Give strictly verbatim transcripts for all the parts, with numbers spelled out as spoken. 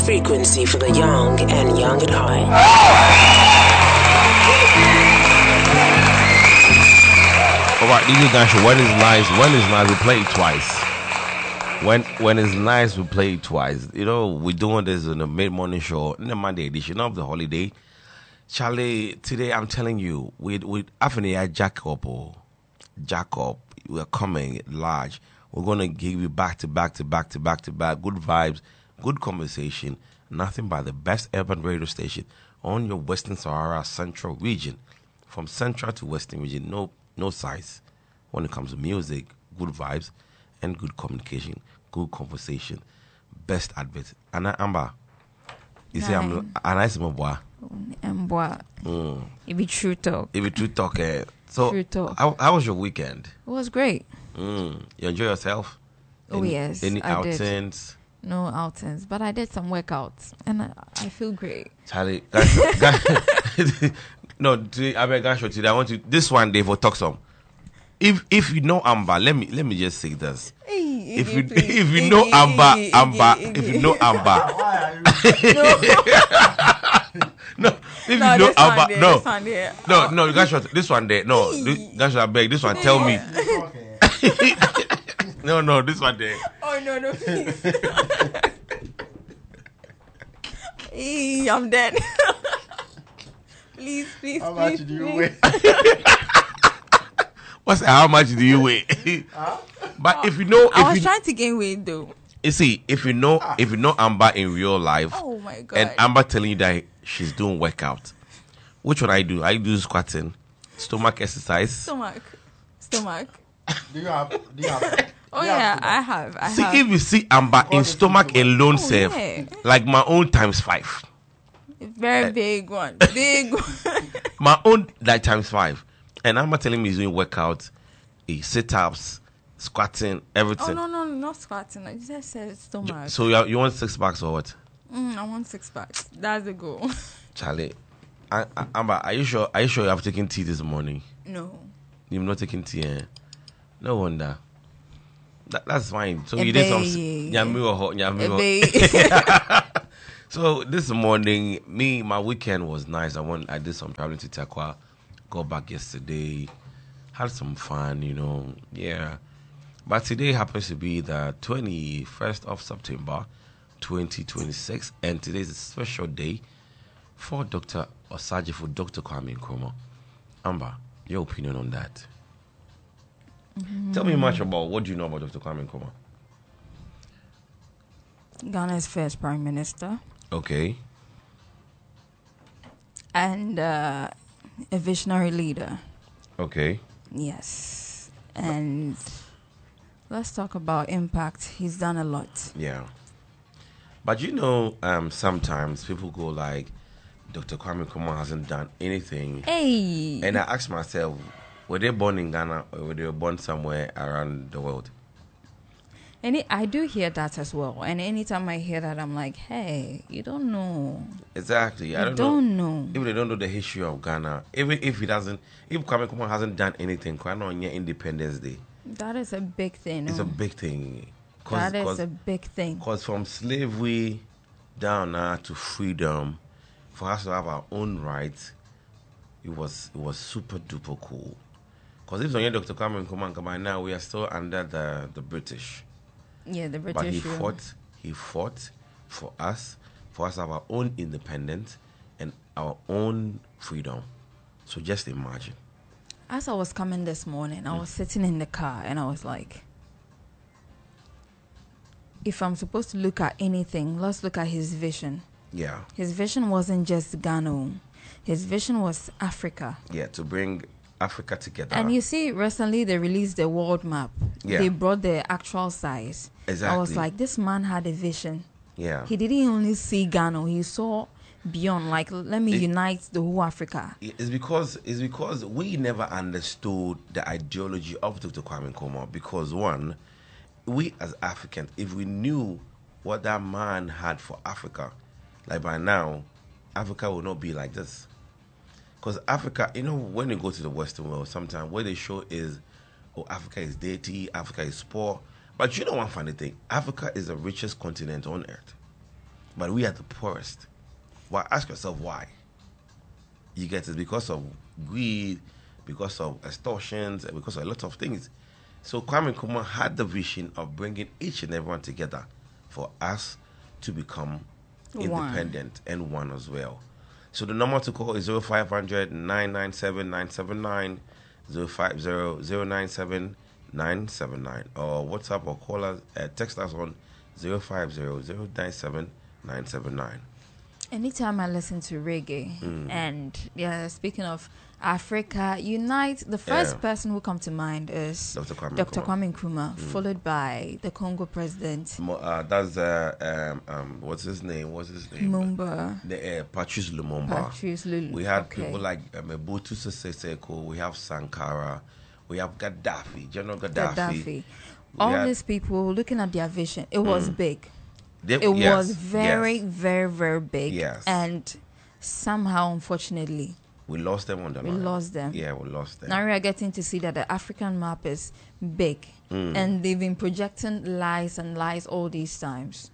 Frequency for the young and young at heart. Alright, D J Gansha, when is nice, when is nice, we play it twice. When when it's nice, we play it twice. You know, we're doing this in the mid-morning show, in the Monday edition of the holiday. Charlie, today I'm telling you, with with Afenia Jacob, oh, Jacob, we're coming large. We're gonna give you back to back to back to back to back good vibes, good conversation, nothing but the best urban radio station on your Western Sahara Central region. From Central to Western region, no no size. When it comes to music, good vibes, and good communication, good conversation, best advert. Anna Amber, you say I'm a nice boy. Mboa. Mm. It be true talk. It be true talk. Eh? So, True talk. How, how was your weekend? It was great. Mm. You enjoy yourself? Oh, Any, yes, Any I did. outings? No outings, but I did some workouts, and I, I feel great. Charlie, guys, guys, no, today, I beg, guys, today I want to. This one day for talk some. If if you know Amber, let me let me just say this. Hey, If Iggy, you please. if you Iggy, know Iggy, Amber, Iggy, Amber, Iggy, if you Iggy. know Amber, no, if you No, know this one Amber, there, no, this one there. no, no, guys, this one there, no, this, guys, I beg, this one, tell me. No, no, this one there. Oh no, no, please. Hey, I'm dead. Please, please, How please. much do you please. weigh? What's how much do you weigh? Huh? But if you know, if I was you, trying to gain weight though. you see, if you know, if you know Amber in real life, Oh my god. and Amber telling you that she's doing workout, which one I do? I do squatting, stomach exercise. stomach, stomach. Do you have? Do you have? Oh do you yeah, have I have. I See, have. if you see Amber in Because stomach it's too much. alone, Oh, self, yeah. like my own times five, Very big one. Big one. my own like times five, and Amber telling me he's doing workout, he sit ups, squatting, Oh everything. no, no, not squatting. I just said stomach. So you, you want six packs or what, Mm, I want six packs. That's the goal. Charlie? I, I, Amber, are you sure? Are you sure you have taken tea this morning? No. You've not taken tea, eh? No wonder. That, that's fine. So you did some. Ebe. Nyami wo ho, nyami wo- Ebe. So this morning, me, my weekend was nice. I went, I did some traveling to Takwa. Got back yesterday. Had some fun, you know. Yeah. But today happens to be the twenty-first of September, twenty twenty-six. And today is a special day for Doctor Osaji, for Doctor Kwame Nkrumah. Amber, your opinion on that? Mm-hmm. Tell me much about, what do you know about Doctor Kwame Nkrumah? Ghana's first prime minister Okay. and uh, a visionary leader. Okay. Yes. And let's talk about impact. He's done a lot. Yeah. But you know, um, sometimes people go like, Doctor Kwame Nkrumah hasn't done anything. Hey. And I ask myself, were they born in Ghana or were they born somewhere around the world? And it, I do hear that as well. And anytime I hear that, I'm like, hey, you don't know. Exactly. I You don't, don't know. know. If they don't know the history of Ghana, even if he doesn't, if Kwame Nkrumah hasn't done anything, Kwame on your Independence Day, That is a big thing. it's no? a big thing. That is a big thing. Because from slavery down now to freedom, for us to have our own rights, it was it was super duper cool. Because if you're Doctor Kwame Nkrumah, by now we are still under the, the British. Yeah, the British. But he rule. fought, he fought for us, for us to have our own independence and our own freedom. So just imagine. As I was coming this morning, I was sitting in the car and I was like, if I'm supposed to look at anything, let's look at his vision. Yeah, His vision wasn't just Ghana. His vision was Africa. yeah, to bring Africa together. And you see, recently they released the world map. Yeah. They brought the actual size. I was Exactly. like, this man had a vision. yeah. He didn't only see Ghana, he saw beyond, like, let me It- unite the whole Africa. It's because it's because we never understood the ideology of Doctor Kwame Nkrumah. Because one, we as Africans, if we knew what that man had for Africa, like by now, Africa will not be like this. Because Africa, you know, when you go to the Western world, sometimes what they show is, oh, Africa is dirty, Africa is poor. But you know one funny thing, Africa is the richest continent on earth. but we are the poorest. Well, ask yourself why. You get it because of greed, because of extortions, and because of a lot of things. So Kwame Nkrumah had the vision of bringing each and everyone together for us to become One. independent and one as well. So the number to call is zero five hundred nine nine seven nine seven nine, zero five zero zero nine seven nine seven nine, or WhatsApp or call us, uh, text us on zero five zero zero nine seven nine seven nine. Anytime I listen to reggae, Mm. and yeah, speaking of Africa Unite, the first Yeah. person who comes to mind is Doctor Kwame Doctor Nkrumah. Kwame Nkrumah, followed by the Congo president Mo- Uh, that's uh, um, um, what's his name? What's his name? Mumba, The uh, Patrice Lumumba. Patrice Lulu. We had Okay. people like um, Mobutu Sese Seko. We have Sankara. We have Gaddafi, General Gaddafi. Gaddafi. We All had- these people, looking at their vision, it was big. They- It yes, was very, yes. very, very big. Yes. And somehow, unfortunately, We lost them on the we line. lost them. Yeah, we lost them. Now we are getting to see that the African map is big. Mm. And they've been projecting lies and lies all these times.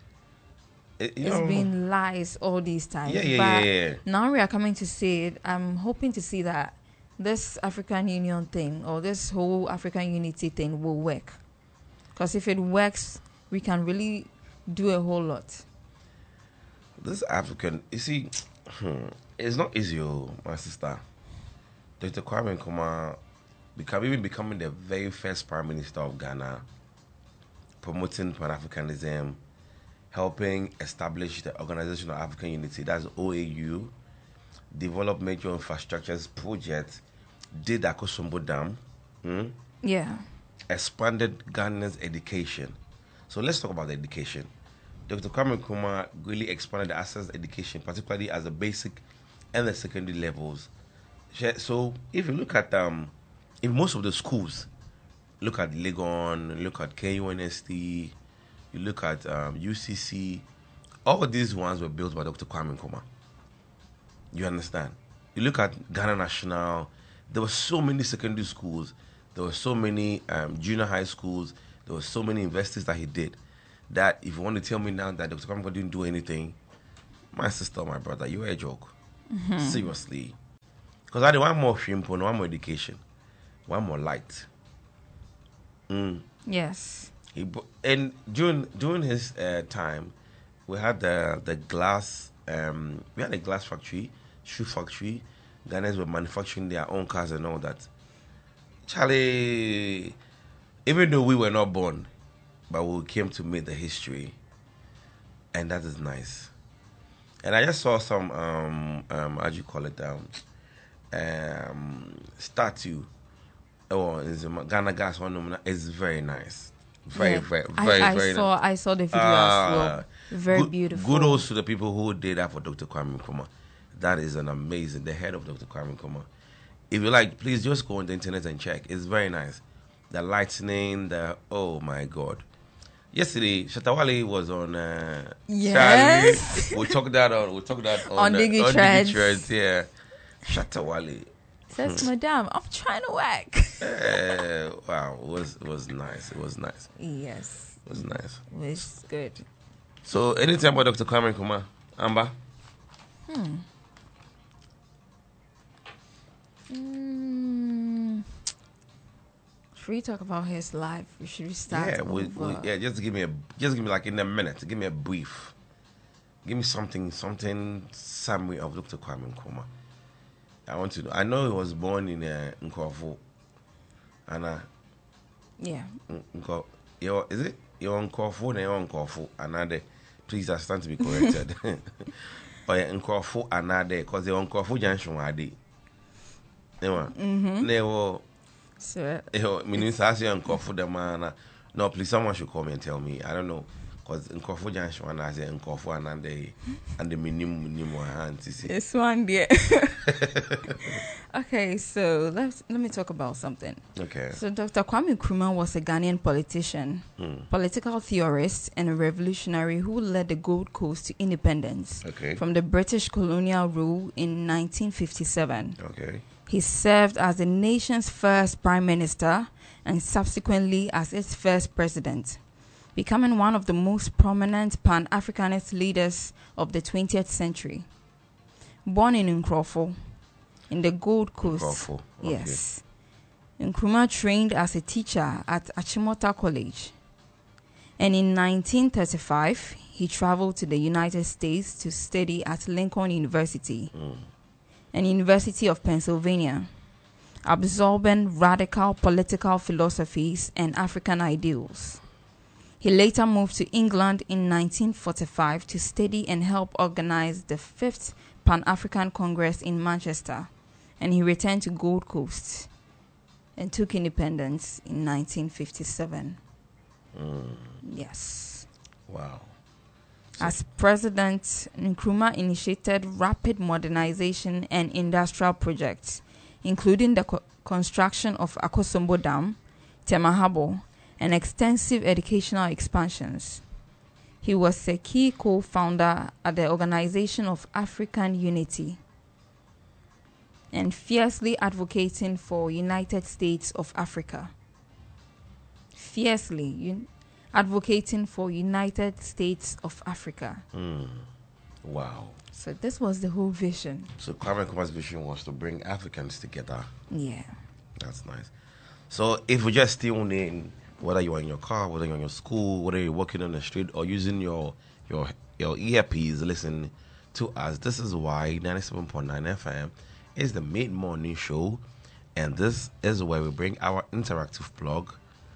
It- you It's know, been lies all these times. Yeah, yeah, but yeah, yeah. now we are coming to see it. I'm hoping to see that this African Union thing or this whole African unity thing will work. Because if it works, we can really do a whole lot. This African, you see, hmm, it's not easy, oh, my sister. Doctor Kwame Nkrumah become, even becoming the very first Prime Minister of Ghana, promoting Pan-Africanism, helping establish the Organization of African Unity, that's O A U, develop major infrastructures projects, did Akosombo Dam, hmm, Yeah. expanded Ghana's education. So let's talk about the education. Doctor Kwame Nkrumah really expanded the access to education, particularly as the basic and the secondary levels. So if you look at um, in most of the schools, look at Legon, look at K U N S T, you look at um, U C C, all of these ones were built by Doctor Kwame Nkrumah. You understand? You look at Ghana National, there were so many secondary schools, there were so many um, junior high schools, there were so many investors that he did, that if you want to tell me now that Doctor Kwame didn't do anything, my sister, my brother, you're a joke. Mm-hmm. Seriously. Because I did one more shrimp, one more education, one more light. Mm. Yes. He, bu- and during during his uh, time, we had the the glass. Um, we had a glass factory, shoe factory. Ghanaians were manufacturing their own cars and all that. Charlie, even though we were not born, but we came to meet the history, and that is nice. And I just saw some um um how do you call it um um statue. Oh, it's a Ghana gas one. It's very nice. Very, Yeah. very, I, very, I very saw nice. I saw the video Ah, as well. Very good, beautiful. Kudos to the people who did that for Doctor Kwame Nkrumah. That is an amazing. The head of Doctor Kwame Nkrumah. If you like, please just go on the internet and check. It's very nice. The lightning, the oh my God. Yesterday, Shatawale was on. Uh, Yes. Charlie. We talked that on. We talked that on, On uh, Diggy on Threads. Threads, yeah. Shatawale. Says, Hmm. Madam, I'm trying to work. Uh, wow, it was it was nice. It was nice. Yes. It was nice. It's good. So, anything about Doctor Kwame Nkrumah, Amber? Hmm. Mm. Should we talk about his life? Should we start? Yeah, we, over? we, yeah. Just give me a, just give me like in a minute. Give me a brief. Give me something, something summary of Doctor Kwame Nkrumah. I want to know. I know he was born in uh, Nkrofo, and uh, Yeah. Nko, yo, is it your Nkrofo and your Nkrofo? Another, please, I stand to be corrected. Or yeah, Nkrofo another, because the Nkrofo junction are there. Mm-hmm. They were. So, Yo, meaning I say Nkrofo the man. No, please, someone should come and tell me. I don't know. Because Nkrofo junction and I say Nkrofo and the and the minimum minimum hand to see. it's one day. Okay, so let's let me talk about something. Okay. So Doctor Kwame Nkrumah was a Ghanaian politician, Hmm. political theorist, and a revolutionary who led the Gold Coast to independence Okay. from the British colonial rule in nineteen fifty-seven. Okay. He served as the nation's first prime minister and subsequently as its first president. becoming one of the most prominent Pan-Africanist leaders of the twentieth century. Born in Nkrofo, in the Gold Coast. Nkrofo, okay. Yes. Nkrumah trained as a teacher at Achimota College. And in nineteen thirty-five, he traveled to the United States to study at Lincoln University Mm. and University of Pennsylvania, absorbing radical political philosophies and African ideals. He later moved to England in nineteen forty-five to study and help organize the fifth Pan-African Congress in Manchester, and he returned to Gold Coast and took independence in nineteen fifty-seven. Mm. Yes. Wow. As president, Nkrumah initiated rapid modernization and industrial projects, including the co- construction of Akosombo Dam, Temahabo, and extensive educational expansions. He was a key co-founder at the Organization of African Unity and fiercely advocating for United States of Africa. Fiercely un- advocating for United States of Africa. Mm. Wow. So this was the whole vision. So Kwame Nkrumah's vision was to bring Africans together. Yeah. That's nice. So if we just tune in, whether you're in your car, whether you're in your school, whether you're walking on the street or using your your your earpiece, listen to us. This is why ninety-seven point nine F M is the mid-morning show, and this is where we bring our interactive blog.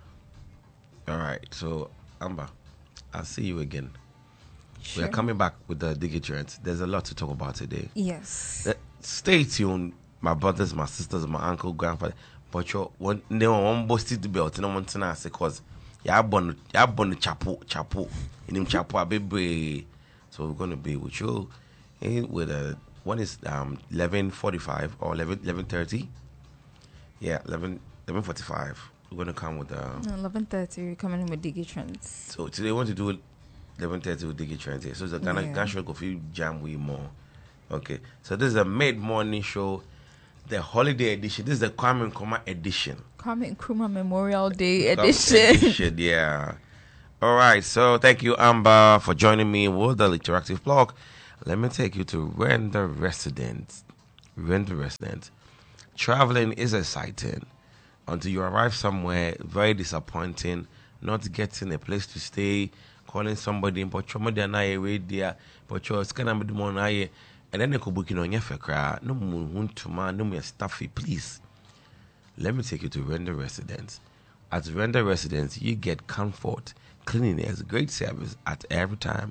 All right, so Amber, I'll see you again. Sure. We are coming back with the Digitrends. There's a lot to talk about today. Yes. Uh, Stay tuned, my brothers, my sisters, my uncle, grandfather. But you one they one busted the belt, no one to ask because ya born ya born chapo chapo in him chapo baby. So we're gonna be with you in with a one is um eleven forty five or eleven eleven thirty. Yeah, eleven eleven forty five. We're gonna come with uh eleven thirty, we're coming in with Digitrends. so today we want to do eleven thirty with Digitrends here. So it's a Ghana Yeah. Ghana show go feel jam way more. Okay. So this is a mid morning show, the holiday edition. This is the Kwame Nkrumah edition. Kwame Nkrumah Memorial Day Kwame edition. edition, yeah. All right. So thank you, Amber, for joining me with the interactive blog. Let me take you to Render Resident. Render Resident. Traveling is exciting until you arrive somewhere. Very disappointing. Not getting a place to stay. Calling somebody, but you're not there, but you're scanning the money. And then they could book in on your fakra. No moon to man, no more stuffy, please. Let me take you to Render Residence. At Render Residence, you get comfort, cleanliness, great service at every time.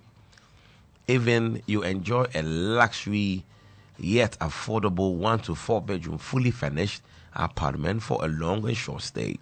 Even you enjoy a luxury yet affordable one to four bedroom, fully furnished apartment for a long and short stay.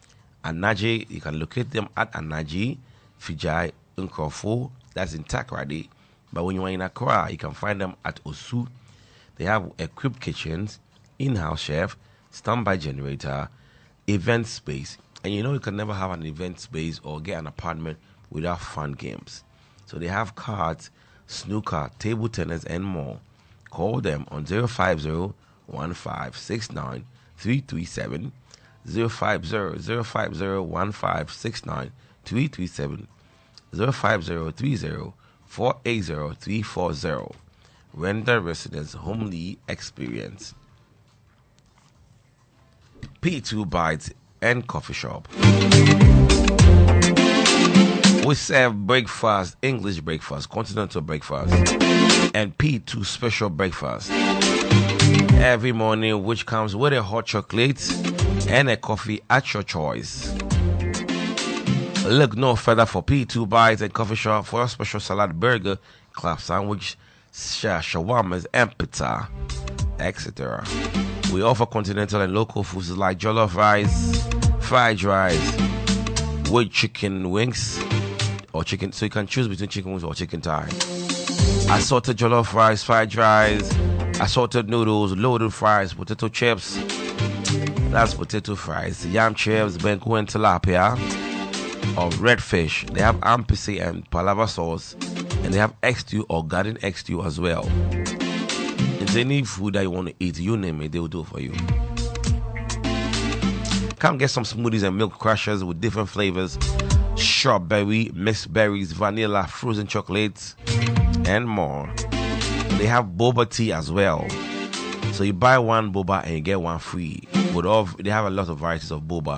Anaji, you can locate them at Anaji, Fijai, Nkrofo, that's in Takoradi. But when you are in Accra, you can find them at Osu. They have equipped kitchens, in-house chef, standby generator, event space. And you know you can never have an event space or get an apartment without fun games. So they have cards, snooker, table tennis, and more. Call them on zero five zero, one five six nine, three three seven, zero five zero, zero five zero, one five six nine, three three seven, zero five zero, three zero, four eight zero, three four zero. Render Residence Homely Experience. P two Bites and Coffee Shop. We serve breakfast, English breakfast, continental breakfast, and P two special breakfast every morning, which comes with a hot chocolate and a coffee at your choice. Look no further for P two Bites and Coffee Shop for a special salad, burger, club sandwich, shawarmas, and pizza, et cetera. We offer continental and local foods like jollof rice, fried rice, with chicken wings, or chicken, so you can choose between chicken wings or chicken thigh. Assorted jollof rice, fried rice, assorted noodles, loaded fries, potato chips. That's potato fries, yam chips, benku and tilapia, or red fish. They have ampisi and palava sauce, and they have egg stew or garden egg stew as well. It's any food that you want to eat, you name it, they will do it for you. Come get some smoothies and milk crushers with different flavors strawberry, mixed berries, vanilla, frozen chocolates, and more. They have boba tea as well. So you buy one boba and you get one free. With all, they have a lot of varieties of boba.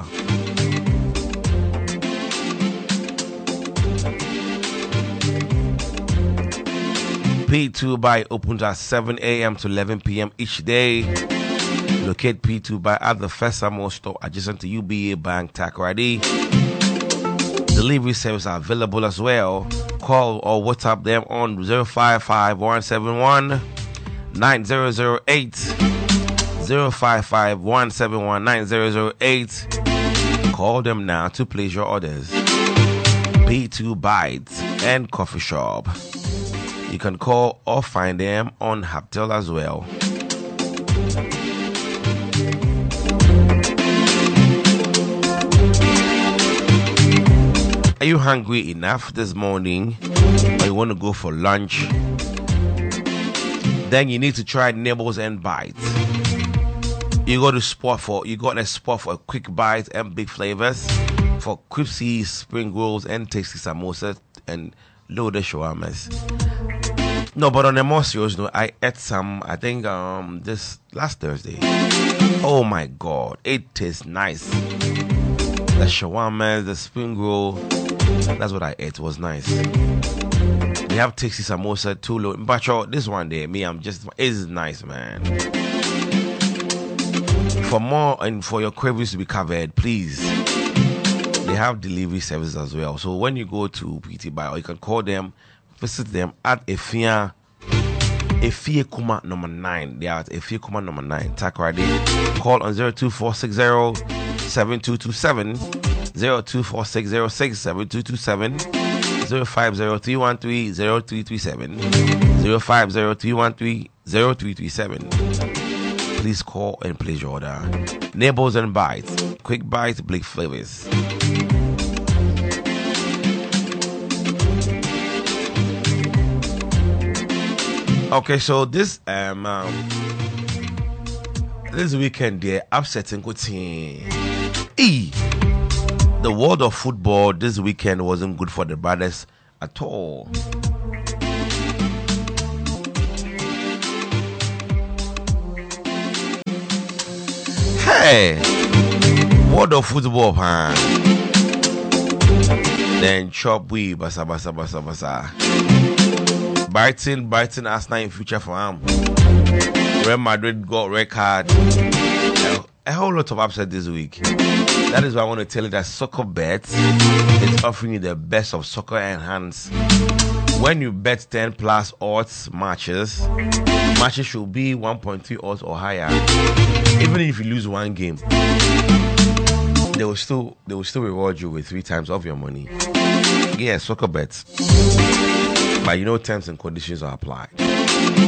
P two Buy opens at seven a.m. to eleven p.m. each day. Locate P two Buy at the First Samuel store adjacent to U B A Bank, Takoradi. Delivery service are available as well. Call or WhatsApp them on zero five five one seven one nine zero zero eight. zero five five one seven one nine zero zero eight. Call them now to place your orders. P two Bites and Coffee Shop. You can call or find them on Haptel as well. Are you hungry enough this morning, or you want to go for lunch? Then you need to try Nibbles and Bites. You go to spot for you got a spot for a quick bite and big flavors, for crispy spring rolls and tasty samosas and loaded shawarmas. No, but on a more serious note, I ate some, I think, um, this last Thursday. Oh my God, it tastes nice. The shawarma, the spring roll, that's what I ate. It was nice. They have tasty samosa too. Low. But yo, this one day, me, I'm just, it's nice, man. For more and for your queries to be covered, please, they have delivery service as well. So when you go to P T Buy, or you can call them, visit them at Efia Efia Kuma number nine. They are at Efia Kuma number nine. Takoradi. Call on zero two four six zero seven two two seven, zero two four six zero six seven two two seven, zero five zero three one three zero three three seven, zero five zero three one three zero three three seven. Please call and place your order. Nibbles and Bites. Quick bites, big flavors. Okay, so this um, um this weekend they're upsetting team. E. The world of football this weekend wasn't good for the brothers at all. Hey, world of football, huh? Then chop we basa basa basa basa. Brighton, Brighton, Arsenal in future for him. Real Madrid got red card. A, a whole lot of upset this week. That is why I want to tell you that Soccer Bet is offering you the best of soccer enhanced. When you bet ten plus odds matches, matches should be one point three odds or higher. Even if you lose one game, they will still they will still reward you with three times of your money. Yeah, Soccer Bet. But you know terms and conditions are applied.